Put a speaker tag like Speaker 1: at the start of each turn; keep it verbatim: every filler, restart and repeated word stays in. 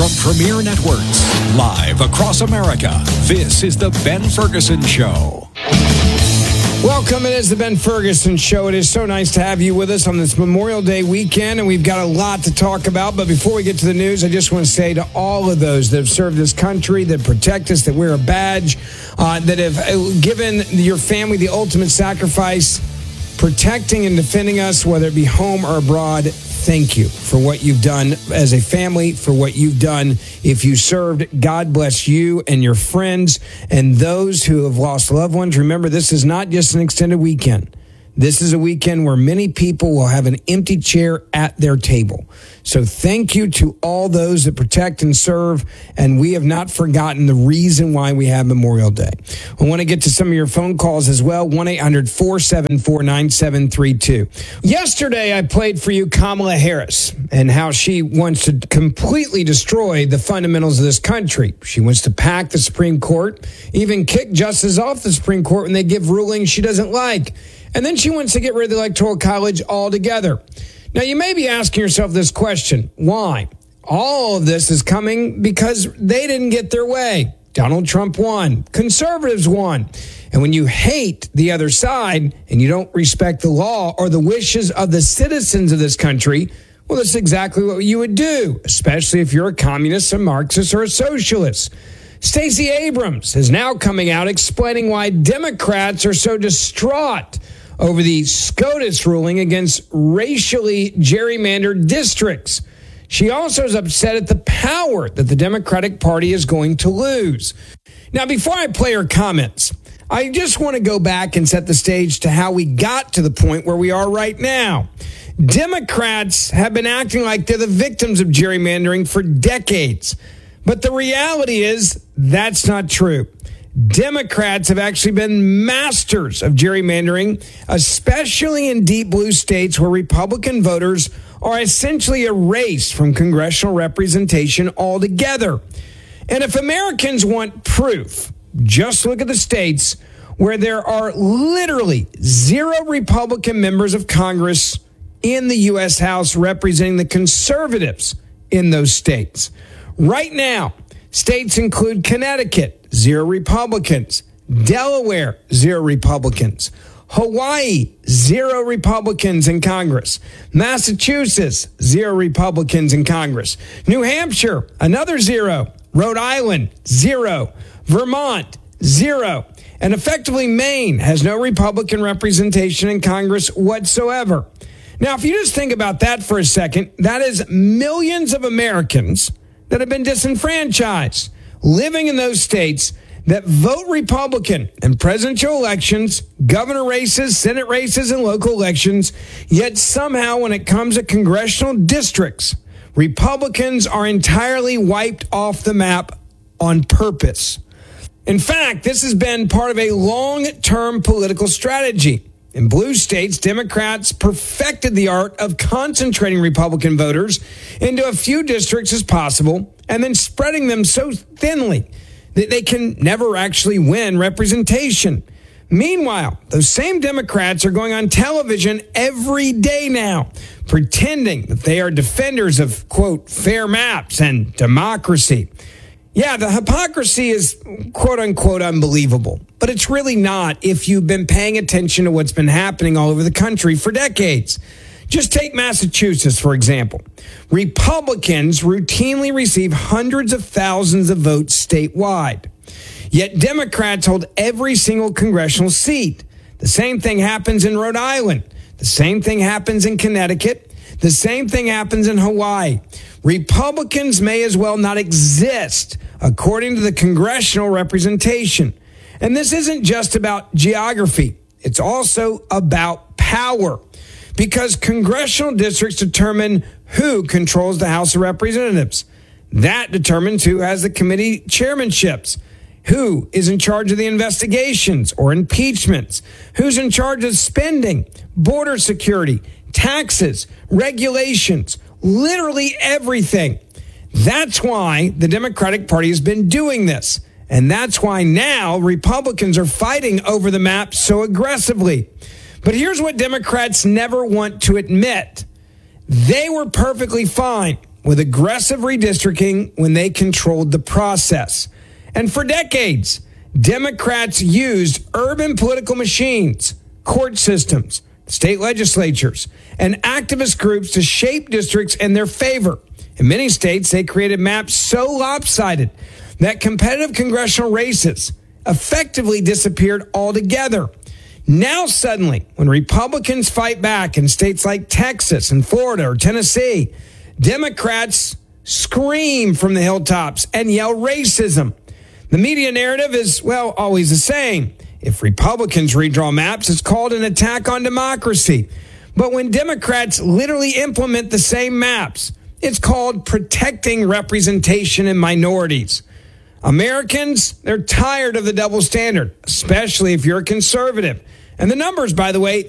Speaker 1: From Premier Networks, live across America, this is The Ben Ferguson Show.
Speaker 2: Welcome. It is The Ben Ferguson Show. It is so nice to have you with us on this Memorial Day weekend, and we've got a lot to talk about. But before we get to the news, I just want to say to all of those that have served this country, that protect us, that wear a badge, uh, that have given your family the ultimate sacrifice, protecting and defending us, whether it be home or abroad, thank you for what you've done as a family, for what you've done. If you served, God bless you and your friends and those who have lost loved ones. Remember, this is not just an extended weekend. This is a weekend where many people will have an empty chair at their table. So thank you to all those that protect and serve, and we have not forgotten the reason why we have Memorial Day. I want to get to some of your phone calls as well, one eight hundred four seven four nine seven three two. Yesterday, I played for you Kamala Harris and how she wants to completely destroy the fundamentals of this country. She wants to pack the Supreme Court, even kick justices off the Supreme Court when they give rulings she doesn't like. And then she wants to get rid of the Electoral College altogether. Now, you may be asking yourself this question. Why? All of this is coming because they didn't get their way. Donald Trump won. Conservatives won. And when you hate the other side and you don't respect the law or the wishes of the citizens of this country, well, that's exactly what you would do, especially if you're a communist, a Marxist, or a socialist. Stacey Abrams is now coming out explaining why Democrats are so distraught over the SCOTUS ruling against racially gerrymandered districts. She also is upset at the power that the Democratic Party is going to lose. Now, before I play her comments, I just want to go back and set the stage to how we got to the point where we are right now. Democrats have been acting like they're the victims of gerrymandering for decades. But the reality is that's not true. Democrats have actually been masters of gerrymandering, especially in deep blue states where Republican voters are essentially erased from congressional representation altogether. And if Americans want proof, just look at the states where there are literally zero Republican members of Congress in the U S House representing the conservatives in those states. Right now, states include Connecticut, zero Republicans. Delaware, zero Republicans. Hawaii, zero Republicans in Congress. Massachusetts, zero Republicans in Congress. New Hampshire, another zero. Rhode Island, zero. Vermont, zero. And effectively, Maine has no Republican representation in Congress whatsoever. Now, if you just think about that for a second, that is millions of Americans that have been disenfranchised, living in those states that vote Republican in presidential elections, governor races, Senate races, and local elections, yet somehow when it comes to congressional districts, Republicans are entirely wiped off the map on purpose. In fact, this has been part of a long-term political strategy. In blue states, Democrats perfected the art of concentrating Republican voters into a few districts as possible and then spreading them so thinly that they can never actually win representation. Meanwhile, those same Democrats are going on television every day now, pretending that they are defenders of, quote, fair maps and democracy. Yeah, the hypocrisy is, quote unquote, unbelievable. But it's really not if you've been paying attention to what's been happening all over the country for decades. Just take Massachusetts, for example. Republicans routinely receive hundreds of thousands of votes statewide. Yet Democrats hold every single congressional seat. The same thing happens in Rhode Island. The same thing happens in Connecticut. The same thing happens in Hawaii. Republicans may as well not exist, according to the congressional representation. And this isn't just about geography. It's also about power. Because congressional districts determine who controls the House of Representatives. That determines who has the committee chairmanships, who is in charge of the investigations or impeachments, who's in charge of spending, border security, taxes, regulations, literally everything. That's why the Democratic Party has been doing this. And that's why now Republicans are fighting over the map so aggressively. But here's what Democrats never want to admit. They were perfectly fine with aggressive redistricting when they controlled the process. And for decades, Democrats used urban political machines, court systems, state legislatures, and activist groups to shape districts in their favor. In many states, they created maps so lopsided that competitive congressional races effectively disappeared altogether. Now, suddenly, when Republicans fight back in states like Texas and Florida or Tennessee, Democrats scream from the hilltops and yell racism. The media narrative is, well, always the same. If Republicans redraw maps, it's called an attack on democracy. But when Democrats literally implement the same maps, it's called protecting representation in minorities. Americans, they're tired of the double standard, especially if you're a conservative. And the numbers, by the way,